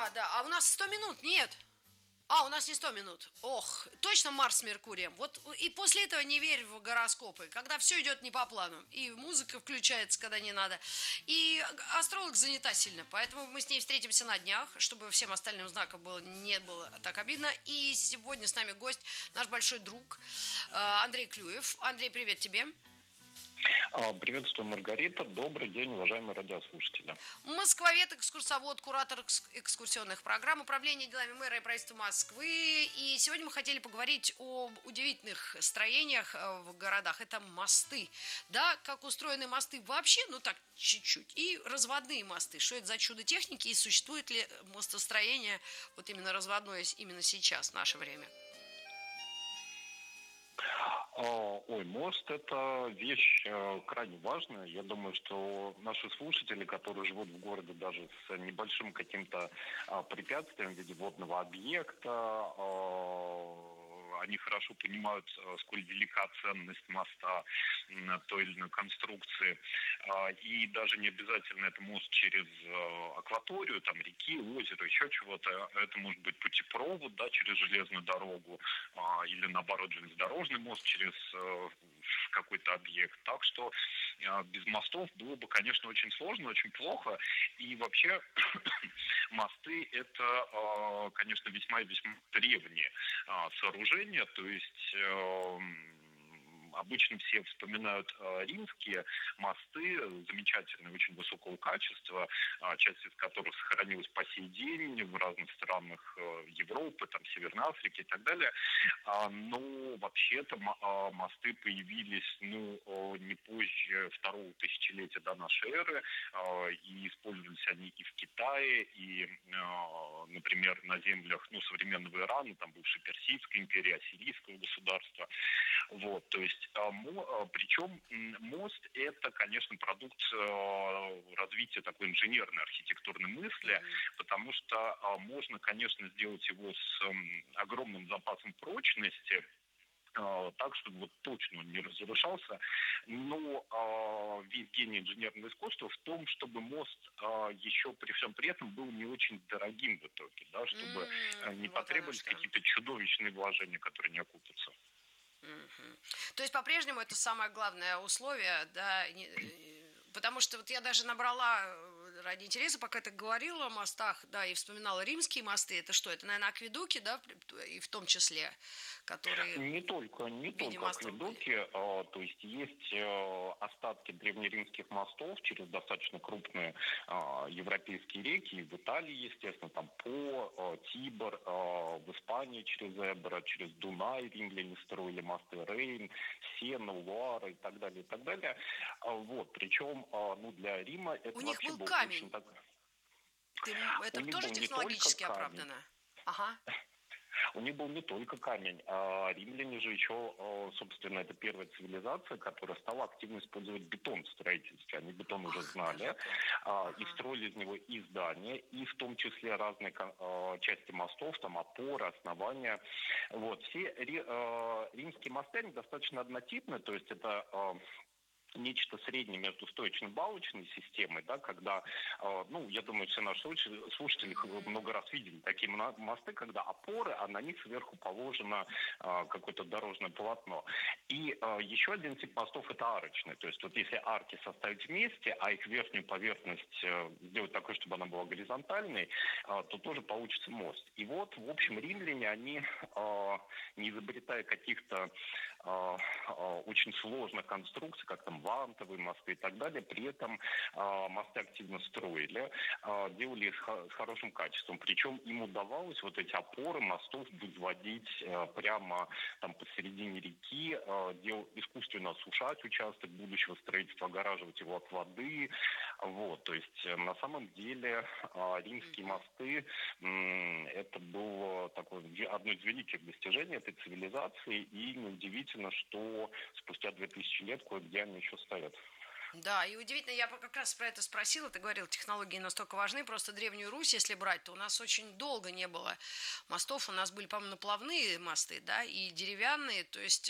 Да. А у нас 100 минут? Нет. У нас не 100 минут. Ох, точно Марс с Меркурием. Вот и после этого не верь в гороскопы, когда все идет не по плану. И музыка включается, когда не надо. И астролог занята сильно. Поэтому мы с ней встретимся на днях, чтобы всем остальным знакам не было так обидно. И сегодня с нами гость, наш большой друг Андрей Клюев. Андрей, привет тебе. Приветствую, Маргарита. Добрый день, уважаемые радиослушатели. Москвовед, экскурсовод, куратор экскурсионных программ, управление делами мэра и правительства Москвы. И сегодня мы хотели поговорить об удивительных строениях в городах. Это мосты. Да, как устроены мосты вообще, ну так, чуть-чуть. И разводные мосты. Что это за чудо техники и существует ли мостостроение, вот именно разводное, именно сейчас, в наше время? Мост – это вещь крайне важная. Я думаю, что наши слушатели, которые живут в городе даже с небольшим каким-то препятствием в виде водного объекта, они хорошо понимают, сколь велика ценность моста, той или иной конструкции. И даже не обязательно это мост через акваторию, там реки, озеро, еще чего-то. Это может быть путепровод, да, через железную дорогу, или наоборот железнодорожный мост через какой-то объект. Так что без мостов было бы, конечно, очень сложно, очень плохо. И вообще мосты – это, конечно, весьма и весьма древние сооружения. То есть обычно все вспоминают римские мосты, замечательные, очень высокого качества, часть из которых сохранилась по сей день в разных странах Европы, там, Северной Африки и так далее. Но вообще-то мосты появились не позже второго тысячелетия до нашей эры, и использовались они и в Китае, и, например, на землях современного Ирана, там бывшей Персидской империи, Ассирийского государства. Вот, то есть, причем мост – это, конечно, продукт развития такой инженерной архитектурной мысли, потому что можно, конечно, сделать его с огромным запасом прочности, так, чтобы вот точно он не разрушался. Но весь гений инженерного искусства в том, чтобы мост еще при всем при этом был не очень дорогим в итоге, да, чтобы не Вот потребовались какие-то чудовищные вложения, которые не окупятся. То есть по-прежнему это самое главное условие, да, потому что вот я даже набрала ради интереса, пока ты говорила о мостах, да, и вспоминала римские мосты. Это что? Это, наверное, акведуки, да, и в том числе, которые Не только мостов были. акведуки, то есть остатки древнеримских мостов через достаточно крупные европейские реки, в Италии, естественно, там По, Тибр, в Испании через Эбро, через Дунай римляне строили мосты, Рейн, Сена, Луара и так далее, и так далее. Вот, причем, для Рима это У них вообще был был камень. очень так... У Это них тоже был не только технологически камень. оправдано? Ага. У них был не только камень, а римляне же еще, собственно, это первая цивилизация, которая стала активно использовать бетон в строительстве. Они бетон уже знали, и строили из него и здания, и в том числе разные части мостов, там опоры, основания. Вот. Все римские мосты, они достаточно однотипны, то есть это нечто среднее между стоечно-балочной системой, да, когда, я думаю, все наши слушатели много раз видели такие мосты, когда опоры, а на них сверху положено какое-то дорожное полотно. И еще один тип мостов – это арочный. То есть вот если арки составить вместе, а их верхнюю поверхность сделать такой, чтобы она была горизонтальной, то тоже получится мост. И вот, в общем, римляне, они, не изобретая каких-то очень сложных конструкций, как там вантовые мосты и так далее, при этом мосты активно строили, делали их с хорошим качеством. Причем им удавалось вот эти опоры мостов возводить прямо там посередине реки, искусственно осушать участок будущего строительства, огораживать его от воды. Вот, то есть на самом деле римские мосты это было такое одно из великих достижений этой цивилизации, и неудивительно, что спустя 2000 лет кое-где они еще стоят. Да, и удивительно, я как раз про это спросила, ты говорил, технологии настолько важны, просто Древнюю Русь, если брать, то у нас очень долго не было мостов, у нас были, по-моему, наплавные мосты, да, и деревянные, то есть